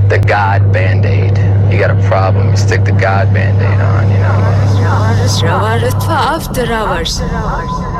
the God Band-Aid. You got a problem, you stick the God Band-Aid on, you know. After hours.